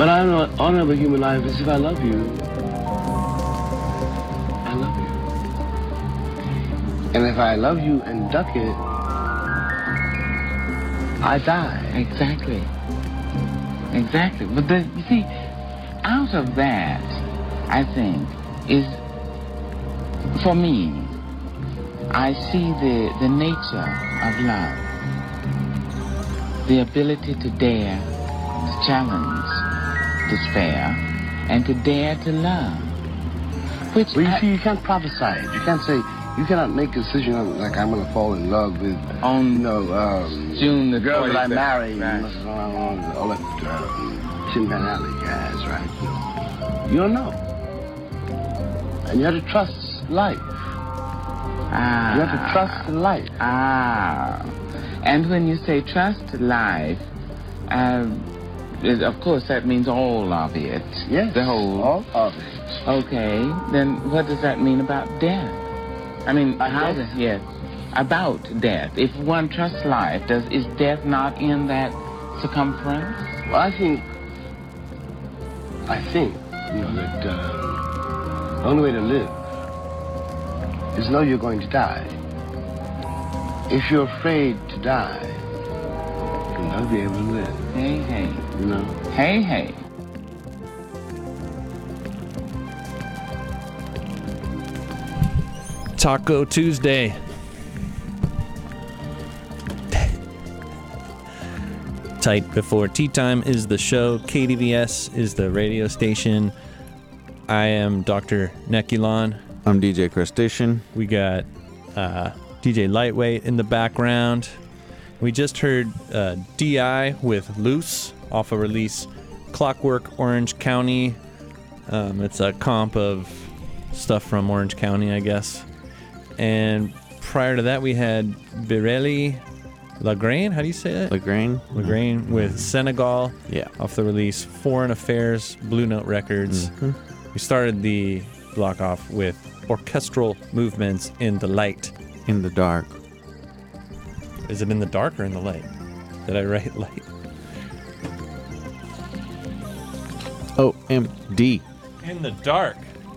But I know honor of a human life is if I love you, I love you. And if I love you and duck it, I die. Exactly. Exactly. But you see, out of that, I think, is, for me, I see the nature of love. The ability to dare, to challenge despair, and to dare to love. Which Well, you see, you can't prophesy it. You can't say, you cannot make a decision on, like, I'm going to fall in love with, June the girl that I 25th. marry, Right. all that Tin Pan Alley jazz, right? You don't know. And you have to trust life. You have to trust life. And when you say trust life, of course that means all of it. Yes, the whole. all of it. Okay, then what does that mean about death? I mean, yes, about death. If one trusts life, is death not in that circumference? Well, I think, that the only way to live is know you're going to die. If you're afraid to die, you'll never be able to live. Hey, hey. You know? Hey, hey. Taco Tuesday. Tight before tea time is the show. KDVS is the radio station. I am Dr. Nekulon. I'm DJ Crustacean. We got DJ Lightweight in the background. We just heard DI with Loose off a release Clockwork Orange County. It's a comp of stuff from Orange County, I guess. And prior to that, we had Birelli Lagraine. How do you say that? Lagraine. Lagraine with Senegal. Yeah. Off the release Foreign Affairs, Blue Note Records. Mm-hmm. We started the block off with Orchestral Movements in the Light. In the dark. Is it in the dark or in the light? Did I write light? OMD. In the dark.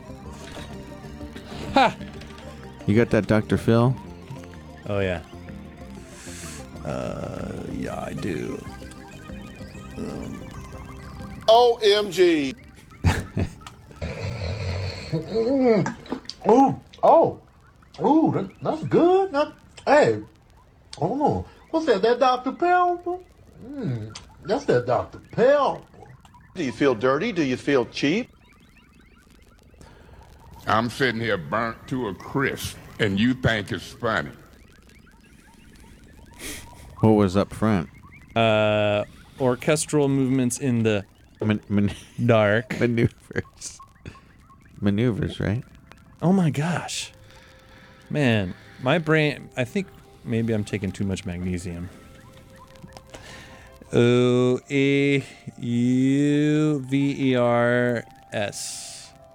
Ha! You got that, Dr. Phil? Oh, yeah. Yeah, I do. OMG. That's good. Hey, what's that? That Dr. Pepper? That's that Dr. Pepper. Do you feel dirty? Do you feel cheap? I'm sitting here burnt to a crisp, and you think it's funny. What was up front? Orchestral movements in the dark. Maneuvers, right? Oh my gosh. Man, my brain, I think maybe I'm taking too much magnesium. OEUVERS.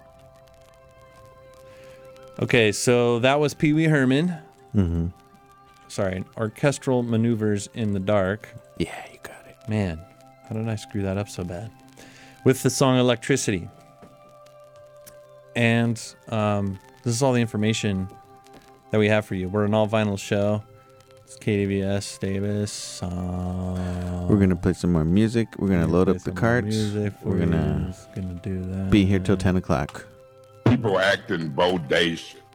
Okay, so that was Pee Wee Herman. Mm-hmm. Sorry, Orchestral Maneuvers in the Dark. Yeah, you got it. Man, how did I screw that up so bad? With the song Electricity. And this is all the information that we have for you. We're an all-vinyl show. It's KDVS, Davis. We're going to play some more music. We're going to load up the carts. We're going to do that. Be here till 10 o'clock. People acting bodacious.